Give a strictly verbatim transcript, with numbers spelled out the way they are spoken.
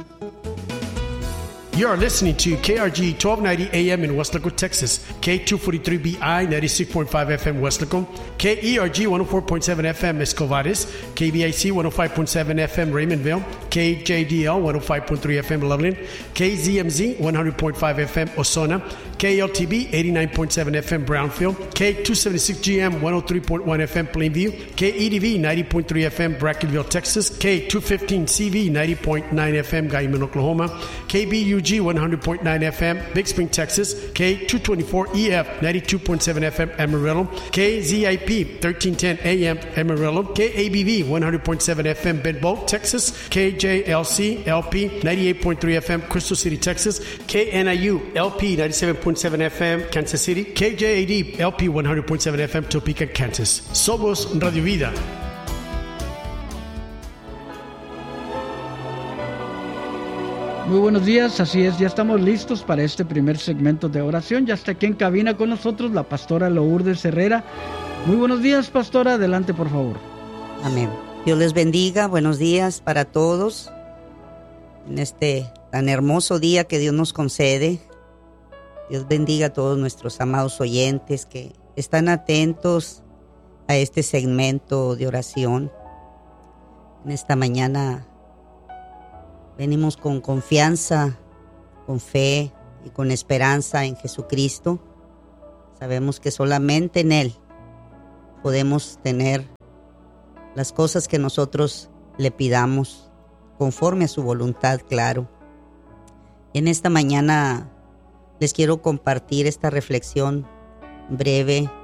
You are listening to K R G twelve ninety A M in Weslaco, Texas, K two forty-three B I ninety-six point five F M Weslaco, K E R G one oh four point seven F M Escovares, K B I C one oh five point seven F M Raymondville, K J D L one oh five point three F M Loveland, K Z M Z one hundred point five F M Osona, K L T B eighty-nine point seven F M Brownfield, K two seventy-six G M one oh three point one F M Plainview, K E D V ninety point three F M Brackenville, Texas, K two fifteen C V ninety point nine F M Guyman, Oklahoma, K B U G one hundred point nine F M Big Spring, Texas, K two twenty-four E F ninety-two point seven F M Amarillo, K Z I P thirteen ten A M Amarillo, K A B V one hundred point seven F M Bedboe, Texas, K J L C L P ninety-eight point three F M Crystal City, Texas, K N I U L P ninety-seven point seven F M Kansas City, K J A D L P one hundred point seven F M Topeka, Kansas. Somos Radio Vida. Muy buenos días, así es, ya estamos listos para este primer segmento de oración. Ya está aquí en cabina con nosotros la pastora Lourdes Herrera. Muy buenos días, pastora, adelante por favor. Amén. Dios les bendiga, buenos días para todos en este tan hermoso día que Dios nos concede. Dios bendiga a todos nuestros amados oyentes que están atentos a este segmento de oración. En esta mañana venimos con confianza, con fe y con esperanza en Jesucristo. Sabemos que solamente en Él podemos tener las cosas que nosotros le pidamos conforme a su voluntad, claro. En esta mañana les quiero compartir esta reflexión breve